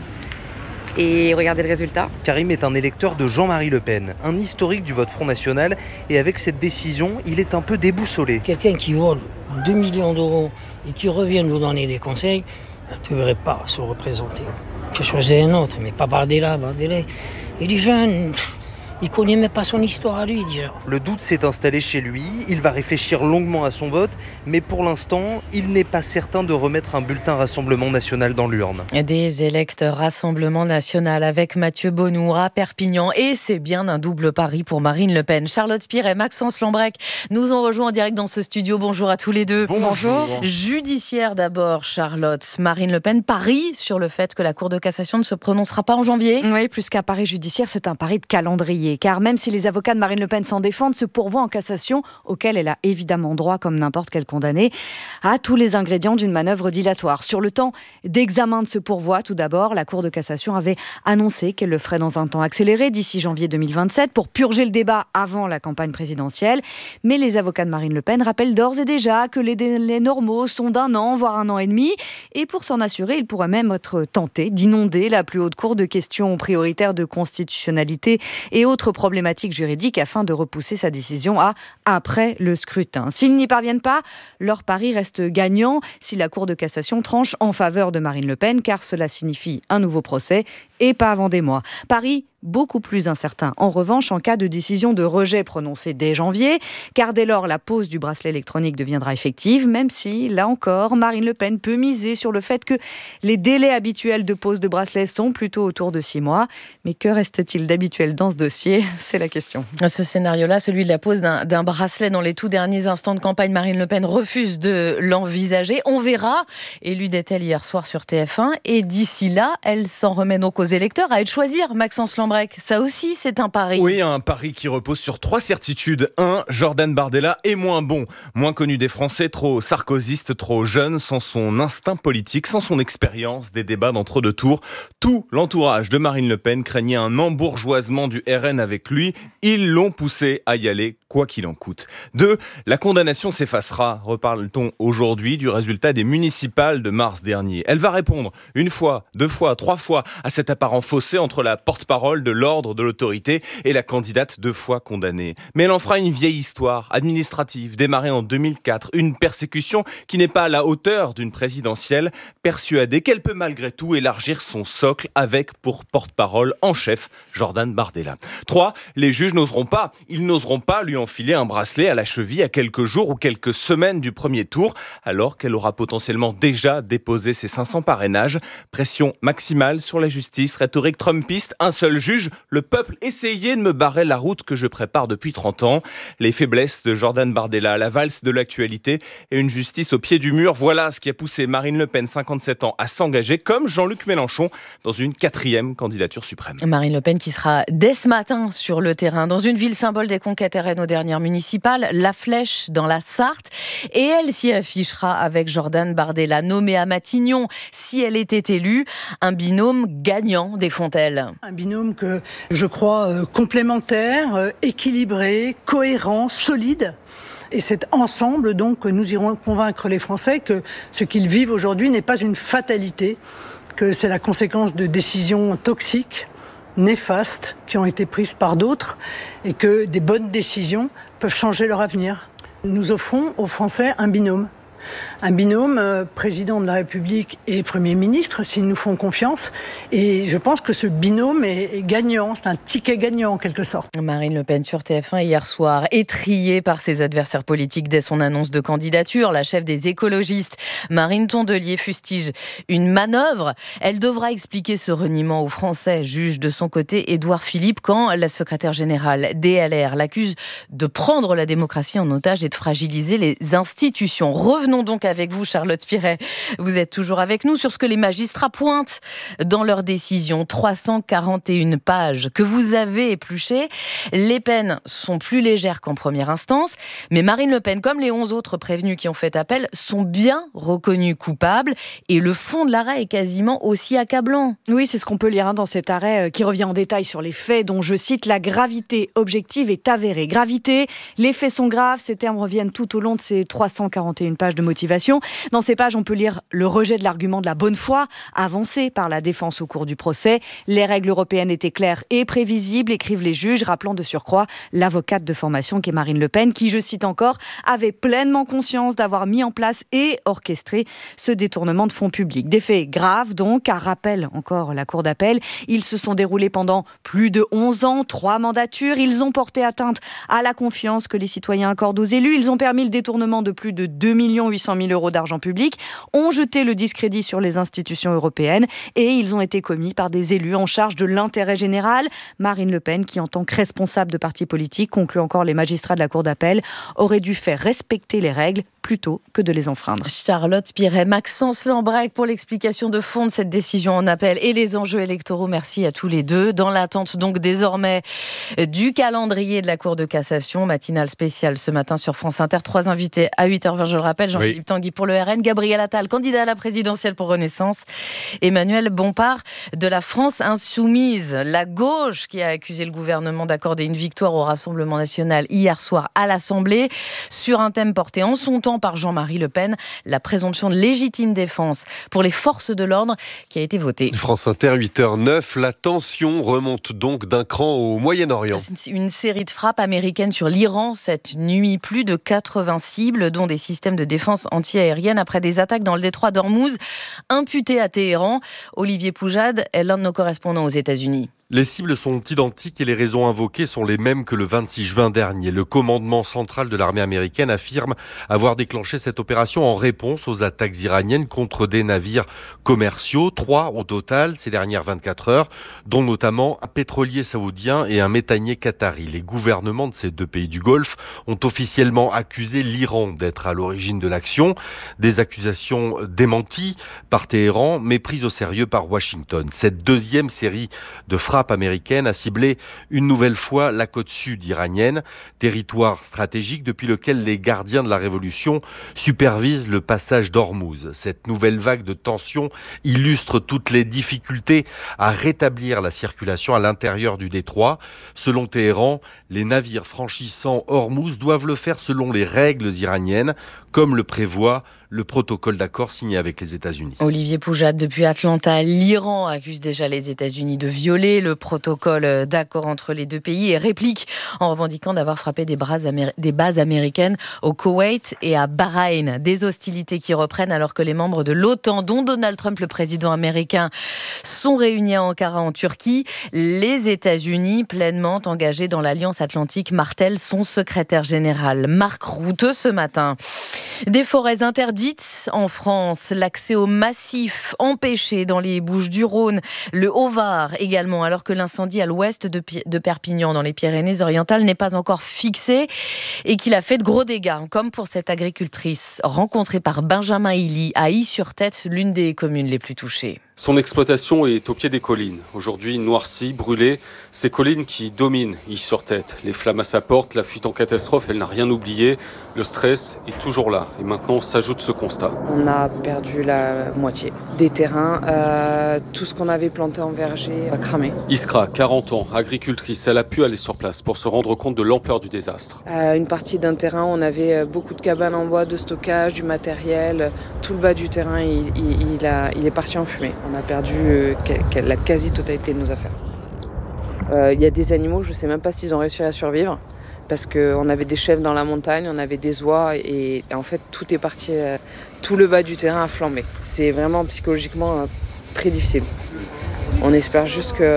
Et regardez le résultat. Karim est un électeur de Jean-Marie Le Pen, un historique du vote Front National. Et avec cette décision, il est un peu déboussolé. Quelqu'un qui vole 2 millions d'euros et qui revient nous donner des conseils, ne devrait pas se représenter. J'ai choisi un autre, mais pas Bardella. Il est jeune, Il connaît même pas son histoire à lui déjà. Le doute s'est installé chez lui, il va réfléchir longuement à son vote, mais pour l'instant, il n'est pas certain de remettre un bulletin Rassemblement National dans l'urne. Des électeurs Rassemblement National avec Mathieu Bonnour à Perpignan, et c'est bien un double pari pour Marine Le Pen. Charlotte Spire et Maxence Lambrec nous ont rejoints en direct dans ce studio. Bonjour à tous les deux. Bonjour. Judiciaire d'abord, Charlotte. Marine Le Pen parie sur le fait que la Cour de cassation ne se prononcera pas en janvier. Oui, plus qu'un pari judiciaire, c'est un pari de calendrier. Car même si les avocats de Marine Le Pen s'en défendent, ce pourvoi en cassation, auquel elle a évidemment droit comme n'importe quel condamné, a tous les ingrédients d'une manœuvre dilatoire. Sur le temps d'examen de ce pourvoi, tout d'abord, la Cour de cassation avait annoncé qu'elle le ferait dans un temps accéléré, d'ici janvier 2027, pour purger le débat avant la campagne présidentielle. Mais les avocats de Marine Le Pen rappellent d'ores et déjà que les délais normaux sont d'1 an, voire 1 an et demi. Et pour s'en assurer, il pourrait même être tenté d'inonder la plus haute cour de questions prioritaires de constitutionnalité et autres problématiques juridiques afin de repousser sa décision à après le scrutin. S'ils n'y parviennent pas, leur pari reste gagnant si la Cour de cassation tranche en faveur de Marine Le Pen, car cela signifie un nouveau procès et pas avant des mois. Paris beaucoup plus incertain. En revanche, en cas de décision de rejet prononcée dès janvier, car dès lors, la pose du bracelet électronique deviendra effective, même si, là encore, Marine Le Pen peut miser sur le fait que les délais habituels de pose de bracelet sont plutôt autour de 6 mois. Mais que reste-t-il d'habituel dans ce dossier ? C'est la question. Ce scénario-là, celui de la pose d'un bracelet dans les tout derniers instants de campagne, Marine Le Pen refuse de l'envisager. On verra, élue d'Etel hier soir sur TF1. Et d'ici là, elle s'en remet donc aux électeurs à être choisir, Maxence Lambrec. Ça aussi, c'est un pari. Oui, un pari qui repose sur 3 certitudes. 1, Jordan Bardella est moins bon. Moins connu des Français, trop sarkozyste, trop jeune, sans son instinct politique, sans son expérience des débats d'entre-deux tours. Tout l'entourage de Marine Le Pen craignait un embourgeoisement du RN avec lui. Ils l'ont poussé à y aller, quoi qu'il en coûte. 2, la condamnation s'effacera. Reparle-t-on aujourd'hui du résultat des municipales de mars dernier. Elle va répondre 1 fois, 2 fois, 3 fois à cet apparent fossé entre la porte-parole de l'ordre de l'autorité et la candidate 2 fois condamnée. Mais elle en fera une vieille histoire administrative démarrée en 2004, une persécution qui n'est pas à la hauteur d'une présidentielle, persuadée qu'elle peut malgré tout élargir son socle avec pour porte-parole en chef Jordan Bardella. 3, les juges n'oseront pas, ils n'oseront pas lui enfiler un bracelet à la cheville à quelques jours ou quelques semaines du premier tour, alors qu'elle aura potentiellement déjà déposé ses 500 parrainages. Pression maximale sur la justice, rhétorique trumpiste, un seul juge, le peuple, essayez de me barrer la route que je prépare depuis 30 ans. Les faiblesses de Jordan Bardella, la valse de l'actualité et une justice au pied du mur, voilà ce qui a poussé Marine Le Pen, 57 ans, à s'engager comme Jean-Luc Mélenchon dans une 4e candidature suprême. Marine Le Pen qui sera dès ce matin sur le terrain, dans une ville symbole des conquêtes RN aux dernières municipales, La Flèche dans la Sarthe, et elle s'y affichera avec Jordan Bardella, nommée à Matignon, si elle était élue, un binôme gagnant des Fontelles. Un binôme que je crois complémentaire, équilibré, cohérent, solide. Et c'est ensemble donc que nous irons convaincre les Français que ce qu'ils vivent aujourd'hui n'est pas une fatalité, que c'est la conséquence de décisions toxiques, néfastes, qui ont été prises par d'autres, et que des bonnes décisions peuvent changer leur avenir. Nous offrons aux Français un binôme. Un binôme président de la République et Premier ministre, s'ils nous font confiance. Et je pense que ce binôme est gagnant, c'est un ticket gagnant en quelque sorte. Marine Le Pen sur TF1 hier soir, étrillée par ses adversaires politiques dès son annonce de candidature. La chef des écologistes, Marine Tondelier, fustige une manœuvre. Elle devra expliquer ce reniement aux Français, juge de son côté Édouard Philippe, quand la secrétaire générale DLR l'accuse de prendre la démocratie en otage et de fragiliser les institutions. Revenons donc avec vous, Charlotte Spire. Vous êtes toujours avec nous sur ce que les magistrats pointent dans leur décision. 341 pages que vous avez épluchées. Les peines sont plus légères qu'en première instance, mais Marine Le Pen, comme les 11 autres prévenus qui ont fait appel, sont bien reconnus coupables et le fond de l'arrêt est quasiment aussi accablant. Oui, c'est ce qu'on peut lire dans cet arrêt qui revient en détail sur les faits dont, je cite, la gravité objective est avérée. Gravité, les faits sont graves, ces termes reviennent tout au long de ces 341 pages de de motivation. Dans ces pages, on peut lire le rejet de l'argument de la bonne foi avancé par la défense au cours du procès. Les règles européennes étaient claires et prévisibles, écrivent les juges, rappelant de surcroît l'avocate de formation qu'est Marine Le Pen, qui, je cite encore, avait pleinement conscience d'avoir mis en place et orchestré ce détournement de fonds publics. Des faits graves donc, car rappelle encore la Cour d'appel, ils se sont déroulés pendant plus de 11 ans, 3 mandatures, ils ont porté atteinte à la confiance que les citoyens accordent aux élus, ils ont permis le détournement de plus de 2 800 000 € d'argent public, ont jeté le discrédit sur les institutions européennes et ils ont été commis par des élus en charge de l'intérêt général. Marine Le Pen, qui en tant que responsable de parti politique, conclut encore les magistrats de la Cour d'appel, aurait dû faire respecter les règles plutôt que de les enfreindre. Charlotte Piret, Maxence Lambrec pour l'explication de fond de cette décision en appel et les enjeux électoraux. Merci à tous les deux. Dans l'attente donc désormais du calendrier de la Cour de cassation, matinale spéciale ce matin sur France Inter. 3 invités à 8h20, je le rappelle. Jean-Philippe Tanguy pour le RN, Gabriel Attal, candidat à la présidentielle pour Renaissance, Emmanuel Bompard de la France Insoumise. La gauche qui a accusé le gouvernement d'accorder une victoire au Rassemblement national hier soir à l'Assemblée sur un thème porté en son temps par Jean-Marie Le Pen, la présomption de légitime défense pour les forces de l'ordre qui a été votée. France Inter, 8h09, la tension remonte donc d'un cran au Moyen-Orient. Une série de frappes américaines sur l'Iran cette nuit, plus de 80 cibles, dont des systèmes de défense anti-aérienne après des attaques dans le détroit d'Ormuz, imputées à Téhéran. Olivier Poujade est l'un de nos correspondants aux États-Unis. Les cibles sont identiques et les raisons invoquées sont les mêmes que le 26 juin dernier. Le commandement central de l'armée américaine affirme avoir déclenché cette opération en réponse aux attaques iraniennes contre des navires commerciaux. 3 au total ces dernières 24 heures, dont notamment un pétrolier saoudien et un méthanier qatari. Les gouvernements de ces 2 pays du Golfe ont officiellement accusé l'Iran d'être à l'origine de l'action. Des accusations démenties par Téhéran, mais prises au sérieux par Washington. Cette deuxième série de frappes américaine a ciblé une nouvelle fois la côte sud iranienne, territoire stratégique depuis lequel les gardiens de la révolution supervisent le passage d'Ormuz. Cette nouvelle vague de tensions illustre toutes les difficultés à rétablir la circulation à l'intérieur du détroit. Selon Téhéran, les navires franchissant Ormuz doivent le faire selon les règles iraniennes, comme le prévoit le protocole d'accord signé avec les États-Unis. Olivier Poujade depuis Atlanta. L'Iran accuse déjà les États-Unis de violer le protocole d'accord entre les 2 pays et réplique en revendiquant d'avoir frappé des bases américaines au Koweït et à Bahreïn. Des hostilités qui reprennent alors que les membres de l'OTAN, dont Donald Trump, le président américain, sont réunis à Ankara en Turquie. Les États-Unis, pleinement engagés dans l'Alliance Atlantique, martèlent son secrétaire général Marc Rutte ce matin. Des forêts interdites en France, l'accès au massif empêché dans les Bouches-du-Rhône, le Haut-Var également, alors que l'incendie à l'ouest de Perpignan, dans les Pyrénées-Orientales, n'est pas encore fixé et qu'il a fait de gros dégâts, comme pour cette agricultrice rencontrée par Benjamin Hilly à Ys-sur-Tête, l'une des communes les plus touchées. Son exploitation est au pied des collines. Aujourd'hui noircies, brûlées, ces collines qui dominent Ys-sur-Tête. Les flammes à sa porte, la fuite en catastrophe, elle n'a rien oublié. Le stress est toujours là. Et maintenant s'ajoute ce constat. On a perdu la moitié des terrains. Tout ce qu'on avait planté en verger a cramé. Iskra, 40 ans, agricultrice, elle a pu aller sur place pour se rendre compte de l'ampleur du désastre. Une partie d'un terrain, on avait beaucoup de cabanes en bois, de stockage, du matériel. Tout le bas du terrain, il est parti en fumée. On a perdu la quasi-totalité de nos affaires. Il y a des animaux, je ne sais même pas s'ils ont réussi à survivre, parce qu'on avait des chèvres dans la montagne, on avait des oies, et en fait tout est parti, tout le bas du terrain a flambé. C'est vraiment psychologiquement très difficile. On espère juste qu'il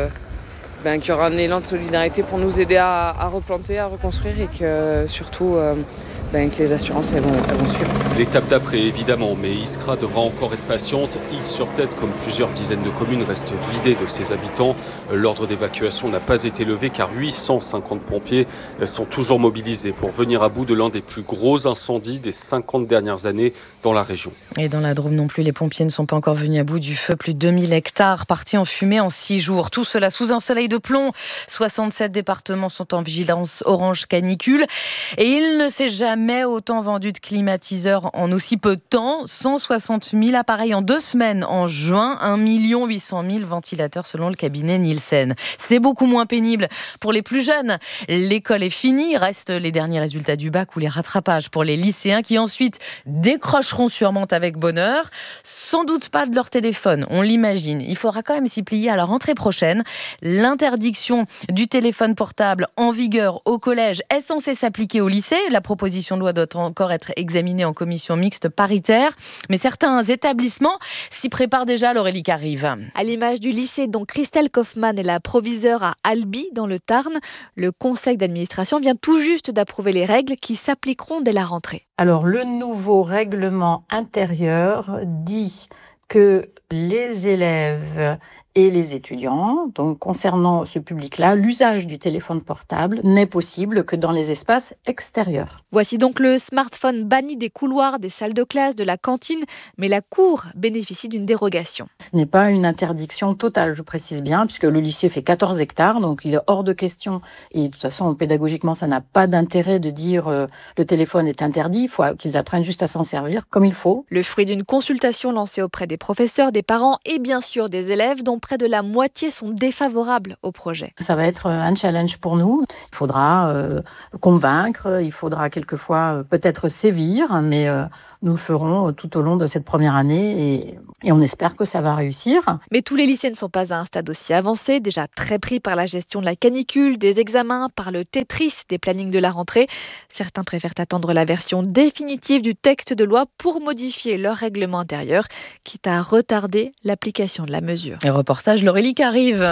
y aura un élan de solidarité pour nous aider à replanter, à reconstruire, et que surtout que les assurances elles vont suivre. L'étape d'après, évidemment, mais Iskra devra encore être patiente. Ys-sur-Tête, comme plusieurs dizaines de communes, reste vidée de ses habitants. L'ordre d'évacuation n'a pas été levé car 850 pompiers sont toujours mobilisés pour venir à bout de l'un des plus gros incendies des 50 dernières années dans la région. Et dans la Drôme non plus, les pompiers ne sont pas encore venus à bout du feu. Plus de 2000 hectares partis en fumée en 6 jours. Tout cela sous un soleil de de plomb. 67 départements sont en vigilance orange canicule. Et il ne s'est jamais autant vendu de climatiseurs en aussi peu de temps. 160 000 appareils en 2 semaines en juin. 1 800 000 ventilateurs selon le cabinet Nielsen. C'est beaucoup moins pénible pour les plus jeunes. L'école est finie. Restent les derniers résultats du bac ou les rattrapages pour les lycéens qui ensuite décrocheront sûrement avec bonheur. Sans doute pas de leur téléphone, on l'imagine. Il faudra quand même s'y plier à la rentrée prochaine. L'interdiction du téléphone portable en vigueur au collège est censée s'appliquer au lycée. La proposition de loi doit encore être examinée en commission mixte paritaire. Mais certains établissements s'y préparent déjà, Laurélie Carive. À l'image du lycée dont Christelle Kaufmann est la proviseure à Albi, dans le Tarn, le conseil d'administration vient tout juste d'approuver les règles qui s'appliqueront dès la rentrée. Alors, le nouveau règlement intérieur dit que les élèves et les étudiants, donc concernant ce public-là, l'usage du téléphone portable n'est possible que dans les espaces extérieurs. Voici donc le smartphone banni des couloirs, des salles de classe, de la cantine, mais la cour bénéficie d'une dérogation. Ce n'est pas une interdiction totale, je précise bien, puisque le lycée fait 14 hectares, donc il est hors de question. Et de toute façon, pédagogiquement, ça n'a pas d'intérêt de dire le téléphone est interdit, il faut qu'ils apprennent juste à s'en servir comme il faut. Le fruit d'une consultation lancée auprès des professeurs, des parents et bien sûr des élèves, dont près de la moitié sont défavorables au projet. Ça va être un challenge pour nous. Il faudra convaincre, il faudra quelquefois peut-être sévir, mais nous le ferons tout au long de cette première année et on espère que ça va réussir. Mais tous les lycées ne sont pas à un stade aussi avancé, déjà très pris par la gestion de la canicule, des examens, par le Tetris des plannings de la rentrée. Certains préfèrent attendre la version définitive du texte de loi pour modifier leur règlement intérieur, quitte à retarder l'application de la mesure. Et reportage Laurélie Carive.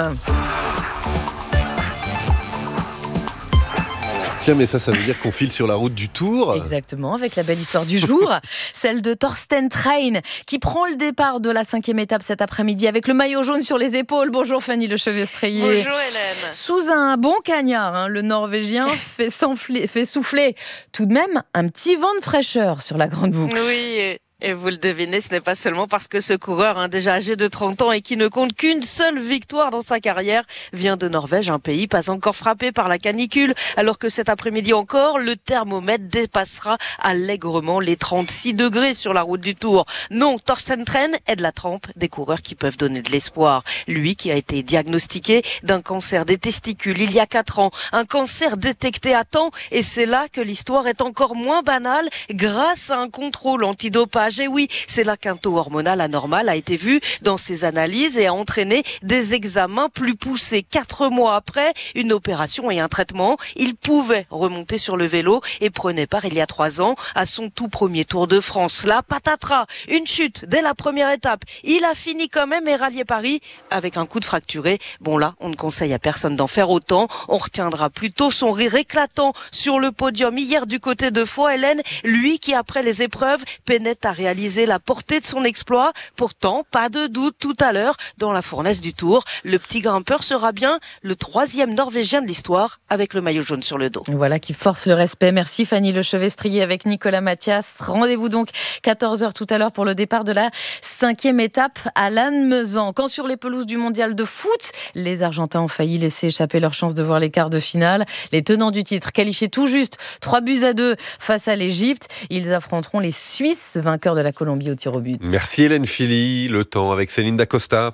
Tiens, mais ça veut dire qu'on file sur la route du Tour. Exactement, avec la belle histoire du jour, celle de Thorsten Trein, qui prend le départ de la 5e étape cet après-midi avec le maillot jaune sur les épaules. Bonjour Fanny Lechevestrier. Bonjour Hélène. Sous un bon cagnard, le Norvégien fait souffler tout de même un petit vent de fraîcheur sur la grande boucle. Oui. Et vous le devinez, ce n'est pas seulement parce que ce coureur, déjà âgé de 30 ans et qui ne compte qu'une seule victoire dans sa carrière, vient de Norvège, un pays pas encore frappé par la canicule, alors que cet après-midi encore, le thermomètre dépassera allègrement les 36 degrés sur la route du Tour. Non, Thorsten Trein est de la trempe des coureurs qui peuvent donner de l'espoir. Lui qui a été diagnostiqué d'un cancer des testicules il y a 4 ans, un cancer détecté à temps, et c'est là que l'histoire est encore moins banale grâce à un contrôle antidopage. Et oui, c'est là qu'un taux hormonal anormal a été vu dans ses analyses et a entraîné des examens plus poussés. 4 mois après, une opération et un traitement, il pouvait remonter sur le vélo et prenait part il y a 3 ans à son tout premier Tour de France. Là, patatras, une chute dès la première étape. Il a fini quand même et rallié Paris avec un coup de fracturé. Bon là, on ne conseille à personne d'en faire autant. On retiendra plutôt son rire éclatant sur le podium hier du côté de Faux Hélène, lui qui après les épreuves peinait à réaliser la portée de son exploit. Pourtant, pas de doute tout à l'heure, dans la fournaise du Tour, le petit grimpeur sera bien le 3e Norvégien de l'histoire avec le maillot jaune sur le dos. Voilà qui force le respect. Merci Fanny Lechevestrier avec Nicolas Mathias. Rendez-vous donc 14h tout à l'heure pour le départ de la 5e étape à Lannemezan. Quand sur les pelouses du mondial de foot, les Argentins ont failli laisser échapper leur chance de voir les quarts de finale. Les tenants du titre, qualifiés tout juste 3-2 face à l'Égypte, ils affronteront les Suisses, vainqueurs de la Colombie au tir au but. Merci Hélène Philly. Le temps avec Céline Dacosta.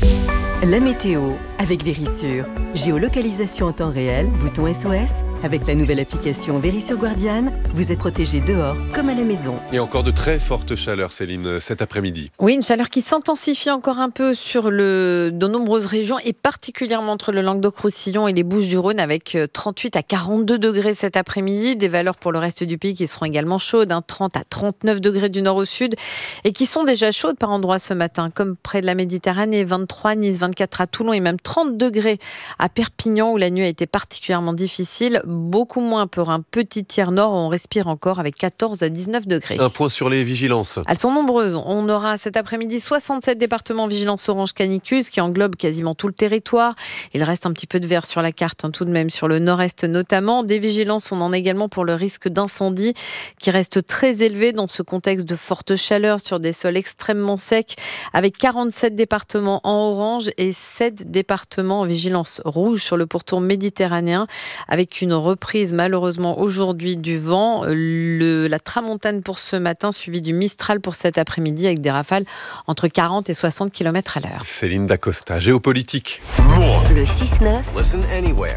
La météo avec Vérissure. Géolocalisation en temps réel, bouton SOS. Avec la nouvelle application Vérissure Guardian, vous êtes protégé dehors comme à la maison. Et encore de très fortes chaleurs, Céline, cet après-midi. Oui, une chaleur qui s'intensifie encore un peu sur de nombreuses régions et particulièrement entre le Languedoc-Roussillon et les Bouches-du-Rhône avec 38 à 42 degrés cet après-midi. Des valeurs pour le reste du pays qui seront également chaudes, 30 à 39 degrés du nord au sud et qui sont déjà chaudes par endroits ce matin, comme près de la Méditerranée, 23, Nice, 24 à Toulon et même 30 degrés à Perpignan où la nuit a été particulièrement difficile. Beaucoup moins pour un petit tiers nord où on respire encore avec 14 à 19 degrés. Un point sur les vigilances. Elles sont nombreuses. On aura cet après-midi 67 départements vigilance orange canicule, ce qui englobe quasiment tout le territoire. Il reste un petit peu de vert sur la carte, tout de même sur le nord-est notamment. Des vigilances, on en a également pour le risque d'incendie qui reste très élevé dans ce contexte de forte chaleur sur des sols extrêmement secs avec 47 départements en orange et 7 départements en vigilance rouge sur le pourtour méditerranéen, avec une reprise malheureusement aujourd'hui du vent. La tramontane pour ce matin, suivi du Mistral pour cet après-midi, avec des rafales entre 40 et 60 km à l'heure. Céline Dacosta, géopolitique. Le 6-9. Listen anywhere.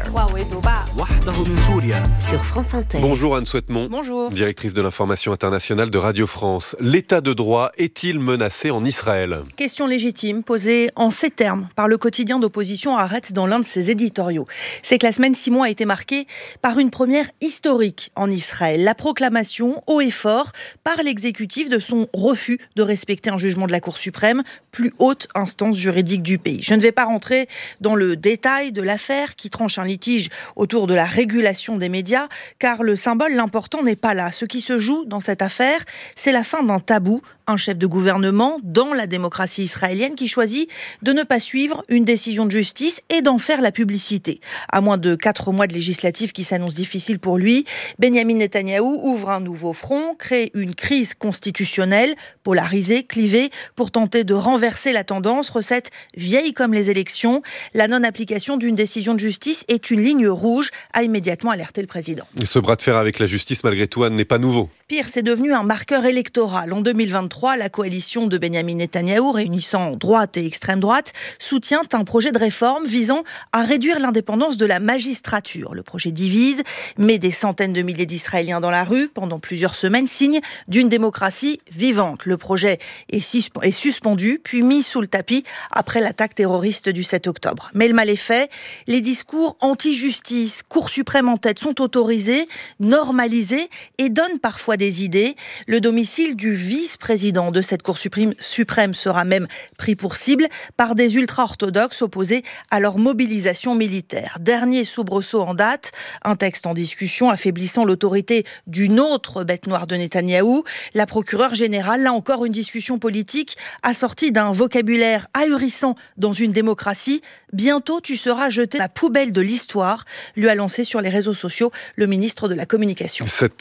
Sur France Inter. Bonjour Anne Souhaitemont. Bonjour. Directrice de l'information internationale de Radio France. L'état de droit est-il menacé en Israël ? Question légitime posée en ces termes par le quotidien d'opposition Haaretz dans l'un de ses éditoriaux. C'est que la semaine 6 mois a été marquée par une première historique en Israël. La proclamation haut et fort par l'exécutif de son refus de respecter un jugement de la Cour suprême, plus haute instance juridique du pays. Je ne vais pas rentrer dans le détail de l'affaire qui tranche un litige autour de la régulation des médias, car le symbole, l'important n'est pas là. Ce qui se joue dans cette affaire, c'est la fin d'un tabou, un chef de gouvernement dans la démocratie israélienne qui choisit de ne pas suivre une décision de justice et d'en faire la publicité. À moins de 4 mois de législative qui s'annonce difficile pour lui, Benyamin Netanyahou ouvre un nouveau front, crée une crise constitutionnelle, polarisée, clivée, pour tenter de renverser la tendance, recette vieille comme les élections. La non-application d'une décision de justice est une ligne rouge, a immédiatement alerté le président. Et ce bras de fer avec la justice, malgré tout, Anne, n'est pas nouveau. Pire, c'est devenu un marqueur électoral. En 2023, la coalition de Benyamin Netanyahou, réunissant droite et extrême droite, soutient un projet de réforme visant à réduire l'indépendance de la magistrature. Le projet divise, met des centaines de milliers d'Israéliens dans la rue pendant plusieurs semaines, signe d'une démocratie vivante. Le projet est suspendu, puis mis sous le tapis après l'attaque terroriste du 7 octobre. Mais le mal est fait. Les discours anti-justice, Cour suprême en tête, sont autorisés, normalisés et donnent parfois des idées. Le domicile du vice-président de cette Cour suprême sera même pris pour cible par des ultra-orthodoxes opposés à leur mobilisation militaire. Dernier soubresaut en date, un texte en discussion affaiblissant l'autorité d'une autre bête noire de Netanyahou. La procureure générale, là encore une discussion politique assortie d'un vocabulaire ahurissant dans une démocratie. Bientôt tu seras jeté à la poubelle de l'histoire, lui a lancé sur les réseaux sociaux le ministre de la Communication. Cette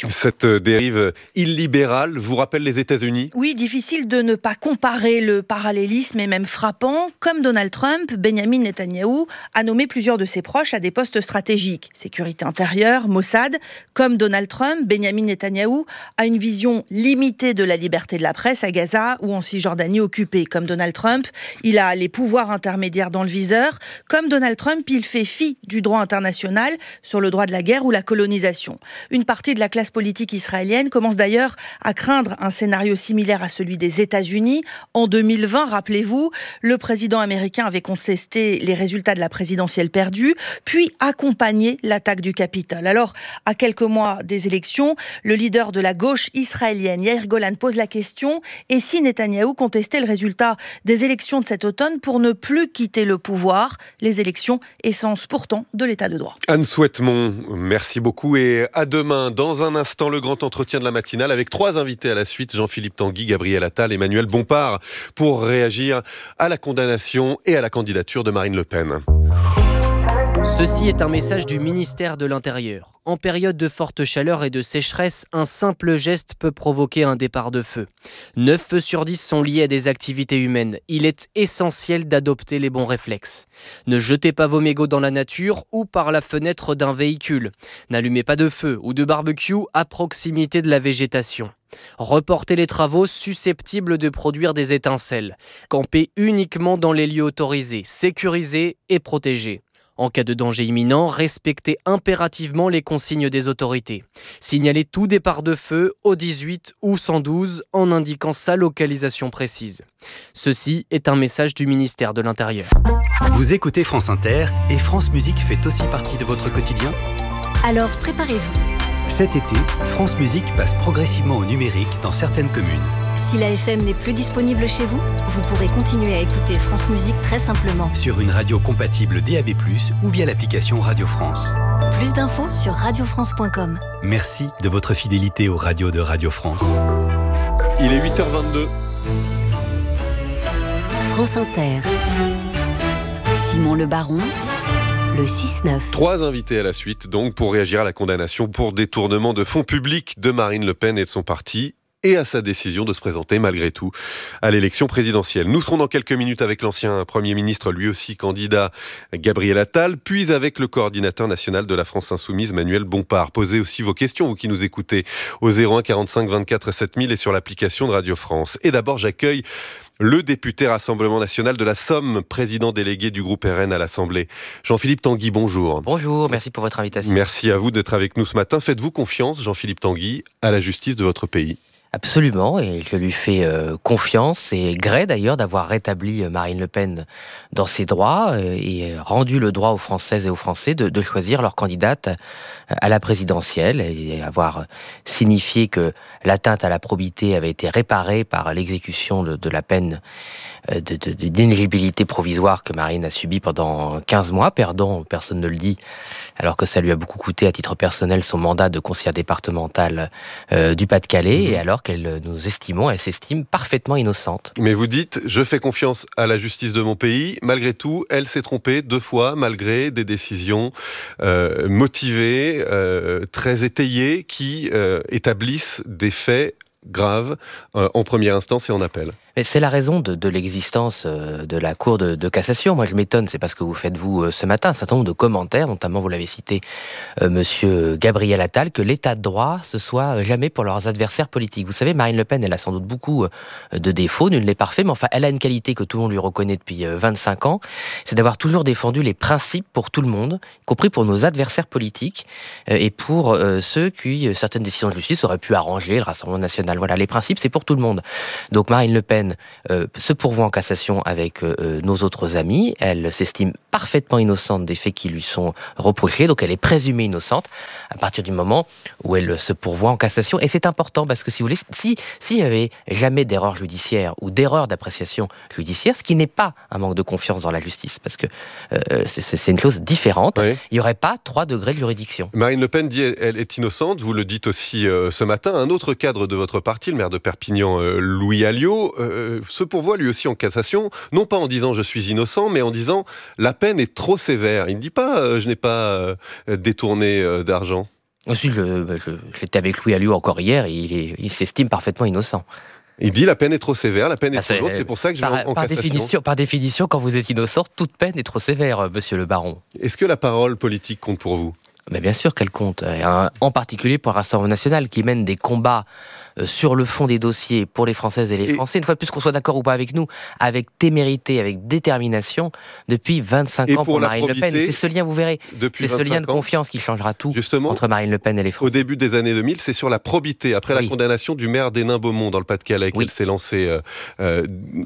dérive illibérale vous rappelle les États-Unis ? Oui, difficile de ne pas comparer. Le parallélisme est même frappant. Comme Donald Trump, Benyamin Netanyahou a nommé plusieurs de ses proches à des postes stratégiques. Sécurité intérieure, Mossad. Comme Donald Trump, Benyamin Netanyahou a une vision limitée de la liberté de la presse à Gaza ou en Cisjordanie occupée. Comme Donald Trump, il a les pouvoirs intermédiaires dans le viseur. Comme Donald Trump, il fait fi du droit international sur le droit de la guerre ou la colonisation. Une partie de la classe politique israélienne commence d'ailleurs à craindre un scénario similaire à celui des États-Unis. En 2020, rappelez-vous, le président américain avait contesté les résultats de la présidentielle perdue, puis accompagné l'attaque du Capitole. Alors, à quelques mois des élections, le leader de la gauche israélienne, Yair Golan, pose la question: et si Netanyahou contestait le résultat des élections de cet automne pour ne plus quitter le pouvoir ? Les élections, essence pourtant de l'état de droit. Anne Souhaitemont, merci beaucoup et à demain. Dans un instant, le grand entretien de la matinale avec 3 invités à la suite, Jean-Philippe Tanguy, Gabriel Attal, Emmanuel Bompard, pour réagir à la condamnation et à la candidature de Marine Le Pen. Ceci est un message du ministère de l'Intérieur. En période de forte chaleur et de sécheresse, un simple geste peut provoquer un départ de feu. 9 feux sur 10 sont liés à des activités humaines. Il est essentiel d'adopter les bons réflexes. Ne jetez pas vos mégots dans la nature ou par la fenêtre d'un véhicule. N'allumez pas de feu ou de barbecue à proximité de la végétation. Reportez les travaux susceptibles de produire des étincelles. Campez uniquement dans les lieux autorisés, sécurisés et protégés. En cas de danger imminent, respectez impérativement les consignes des autorités. Signalez tout départ de feu au 18 ou 112 en indiquant sa localisation précise. Ceci est un message du ministère de l'Intérieur. Vous écoutez France Inter et France Musique fait aussi partie de votre quotidien ? Alors préparez-vous. Cet été, France Musique passe progressivement au numérique dans certaines communes. Si la FM n'est plus disponible chez vous, vous pourrez continuer à écouter France Musique très simplement. Sur une radio compatible DAB+, ou via l'application Radio France. Plus d'infos sur radiofrance.com. Merci de votre fidélité aux radios de Radio France. Il est 8h22. France Inter. Simon Le Baron. Le 6-9. 3 invités à la suite, donc, pour réagir à la condamnation pour détournement de fonds publics de Marine Le Pen et de son parti. et à sa décision de se présenter malgré tout à l'élection présidentielle. Nous serons dans quelques minutes avec l'ancien Premier ministre, lui aussi candidat, Gabriel Attal, puis avec le coordinateur national de la France Insoumise, Manuel Bompard. Posez aussi vos questions, vous qui nous écoutez, au 01 45 24 7000 et sur l'application de Radio France. Et d'abord, j'accueille le député Rassemblement National de la Somme, président délégué du groupe RN à l'Assemblée. Jean-Philippe Tanguy, bonjour. Bonjour, merci pour votre invitation. Merci à vous d'être avec nous ce matin. Faites-vous confiance, Jean-Philippe Tanguy, à la justice de votre pays ? Absolument, et je lui fais confiance et gré d'ailleurs d'avoir rétabli Marine Le Pen dans ses droits et rendu le droit aux Françaises et aux Français de choisir leur candidate à la présidentielle et avoir signifié que l'atteinte à la probité avait été réparée par l'exécution de la peine d'inéligibilité provisoire que Marine a subie pendant 15 mois, perdant, personne ne le dit, alors que ça lui a beaucoup coûté à titre personnel son mandat de conseillère départementale du Pas-de-Calais, et alors qu'elle elle s'estime parfaitement innocente. Mais vous dites, je fais confiance à la justice de mon pays, malgré tout, elle s'est trompée 2 fois, malgré des décisions motivées, très étayées, qui établissent des faits graves en première instance et en appel. Mais c'est la raison de l'existence de la Cour de cassation. Moi, je m'étonne, c'est parce que vous faites, vous, ce matin, un certain nombre de commentaires, notamment, vous l'avez cité, monsieur Gabriel Attal, que l'état de droit, ce soit jamais pour leurs adversaires politiques. Vous savez, Marine Le Pen, elle a sans doute beaucoup de défauts, nul n'est parfait, mais enfin, elle a une qualité que tout le monde lui reconnaît depuis 25 ans, c'est d'avoir toujours défendu les principes pour tout le monde, y compris pour nos adversaires politiques, et pour ceux qui, certaines décisions de justice, auraient pu arranger le Rassemblement National. Voilà, les principes, c'est pour tout le monde. Donc, Marine Le Pen se pourvoit en cassation avec nos autres amis. Elle s'estime parfaitement innocente des faits qui lui sont reprochés, donc elle est présumée innocente à partir du moment où elle se pourvoit en cassation. Et c'est important parce que, si vous voulez, s'il n'y avait jamais d'erreur judiciaire ou d'erreur d'appréciation judiciaire, ce qui n'est pas un manque de confiance dans la justice, parce que c'est une chose différente, oui. Il n'y aurait pas 3 degrés de juridiction. Marine Le Pen dit elle est innocente, vous le dites aussi ce matin. Un autre cadre de votre parti, le maire de Perpignan, Louis Alliot, se pourvoit lui aussi en cassation, non pas en disant je suis innocent, mais en disant la peine est trop sévère. Il ne dit pas je n'ai pas détourné d'argent. Aussi, j'étais avec Louis Alliot encore hier, et il s'estime parfaitement innocent. Il dit la peine est trop sévère, la peine est trop lourde, c'est pour ça que je vais en cassation. Par définition, quand vous êtes innocent, toute peine est trop sévère, monsieur le baron. Est-ce que la parole politique compte pour vous ? Mais bien sûr qu'elle compte, en particulier pour le Rassemblement National qui mène des combats sur le fond des dossiers pour les Françaises et les Français, une fois de plus qu'on soit d'accord ou pas avec nous, avec témérité, avec détermination, depuis 25 ans pour Marine Le Pen. C'est ce lien, vous verrez, c'est ce lien de confiance qui changera tout entre Marine Le Pen et les Français. Au début des années 2000, c'est sur la probité, après la condamnation du maire d'Hénin-Beaumont dans le Pas-de-Calais, qu'elle s'est lancée dans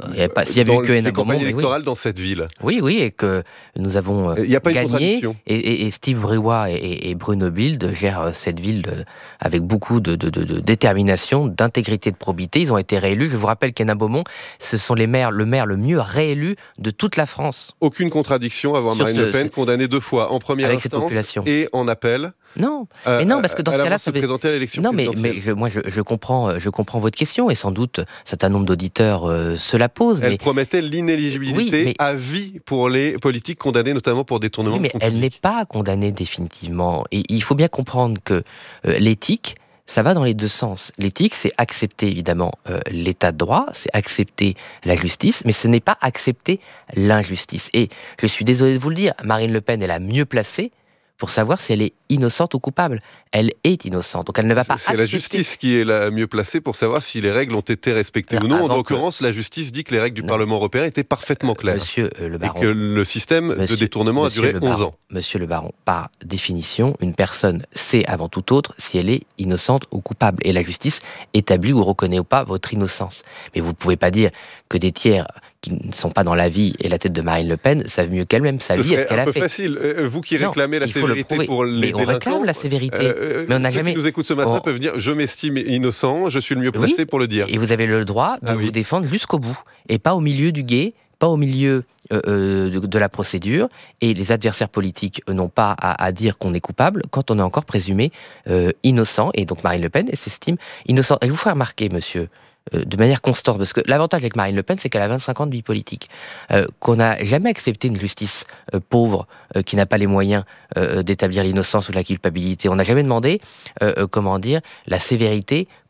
les campagnes électorales dans cette ville. Oui, et que nous avons gagné, et Steve Briouat et Bruno Bild gèrent cette ville avec beaucoup de détermination, d'intégrité, de probité. Ils ont été réélus. Je vous rappelle qu'Hénin-Beaumont, ce sont le maire le mieux réélu de toute la France. Aucune contradiction à voir Marine Le Pen condamnée 2 fois en première instance et en appel. Non, mais non, parce que dans ce cas-là, ça présenter à l'élection présidentielle. Moi, je comprends votre question, et sans doute un certain nombre d'auditeurs se la posent. Elle promettait l'inéligibilité à vie pour les politiques condamnés, notamment pour détournement de fonds publics. Elle n'est pas condamnée définitivement. Et il faut bien comprendre que l'éthique, ça va dans les 2 sens. L'éthique, c'est accepter évidemment l'état de droit, c'est accepter la justice, mais ce n'est pas accepter l'injustice. Et je suis désolé de vous le dire, Marine Le Pen est la mieux placée pour savoir si elle est innocente ou coupable. Elle est innocente, donc elle ne va pas accepter... C'est la justice qui est la mieux placée pour savoir si les règles ont été respectées ou non. En l'occurrence, la justice dit que les règles du Parlement européen étaient parfaitement claires. Monsieur le baron... Et que le système de détournement a duré 11 ans. Monsieur le baron, par définition, une personne sait avant tout autre si elle est innocente ou coupable. Et la justice établit ou reconnaît ou pas votre innocence. Mais vous ne pouvez pas dire que des tiers qui ne sont pas dans la vie et la tête de Marine Le Pen savent mieux qu'elle-même sa vie et ce qu'elle a fait. C'est un peu facile. Vous qui réclamez la sévérité pour les délinquants... on réclame la sévérité. Mais on n'a jamais... Ceux qui nous écoutent ce matin peuvent dire « je m'estime innocent, je suis le mieux placé pour le dire ». Et vous avez le droit de vous défendre jusqu'au bout. Et pas au milieu du gué, pas au milieu de la procédure. Et les adversaires politiques n'ont pas à dire qu'on est coupable quand on est encore présumé innocent. Et donc Marine Le Pen s'estime innocente. Et je vous ferai remarquer, monsieur, de manière constante, parce que l'avantage avec Marine Le Pen, c'est qu'elle a 25 ans de vie politique, qu'on n'a jamais accepté une justice pauvre, qui n'a pas les moyens d'établir l'innocence ou la culpabilité. On n'a jamais demandé, la sévérité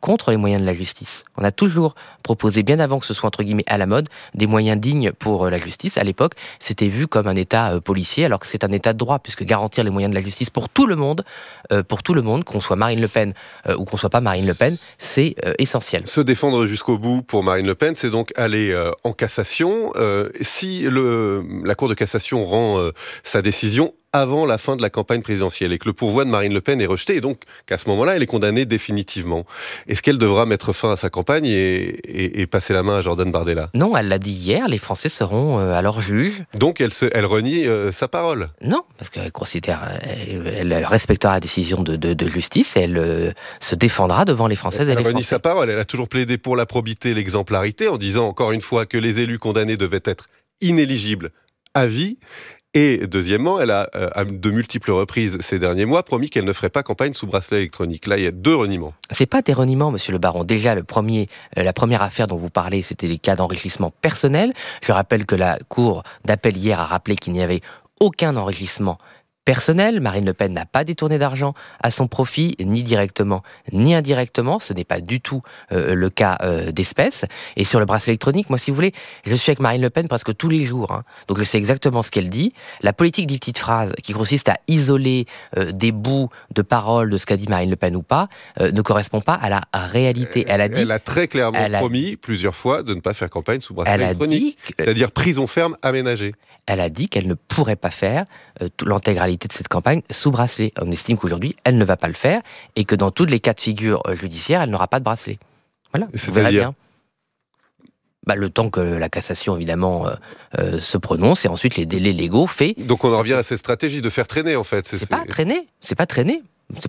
contre les moyens de la justice. On a toujours proposé, bien avant que ce soit entre guillemets à la mode, des moyens dignes pour la justice. À l'époque, c'était vu comme un État policier, alors que c'est un État de droit, puisque garantir les moyens de la justice pour tout le monde, qu'on soit Marine Le Pen ou qu'on soit pas Marine Le Pen, c'est essentiel. Se défendre jusqu'au bout pour Marine Le Pen, c'est donc aller en cassation. Si la Cour de cassation rend sa décision avant la fin de la campagne présidentielle et que le pourvoi de Marine Le Pen est rejeté et donc qu'à ce moment-là, elle est condamnée définitivement. Est-ce qu'elle devra mettre fin à sa campagne et passer la main à Jordan Bardella ? Non, elle l'a dit hier, les Français seront à leur juge. Donc elle renie sa parole ? Non, parce qu'elle considère, elle respectera la décision de justice et elle se défendra devant les Françaises et les Français. Elle renie sa parole, elle a toujours plaidé pour la probité, l'exemplarité, en disant encore une fois que les élus condamnés devaient être inéligibles à vie. Et deuxièmement, elle a à de multiples reprises ces derniers mois promis qu'elle ne ferait pas campagne sous bracelet électronique. Là, il y a 2 reniements. C'est pas des reniements, monsieur le baron. Déjà, la première affaire dont vous parlez, c'était les cas d'enrichissement personnel. Je rappelle que la Cour d'appel hier a rappelé qu'il n'y avait aucun enrichissement personnel. Marine Le Pen n'a pas détourné d'argent à son profit, ni directement, ni indirectement. Ce n'est pas du tout le cas d'espèce. Et sur le bracelet électronique, moi, si vous voulez, je suis avec Marine Le Pen presque tous les jours. Donc, je sais exactement ce qu'elle dit. La politique des petites phrases, qui consiste à isoler des bouts de paroles de ce qu'a dit Marine Le Pen ou pas, ne correspond pas à la réalité. Elle a très clairement promis plusieurs fois de ne pas faire campagne sous bracelet électronique. C'est-à-dire prison ferme aménagée. Elle a dit qu'elle ne pourrait pas faire l'intégralité de cette campagne sous bracelet. On estime qu'aujourd'hui, elle ne va pas le faire et que dans tous les cas de figure judiciaires, elle n'aura pas de bracelet. Voilà, vous verrez bien. Le temps que la cassation, évidemment, se prononce et ensuite les délais légaux faits. Donc on en revient à cette stratégie de faire traîner, en fait. C'est pas traîner.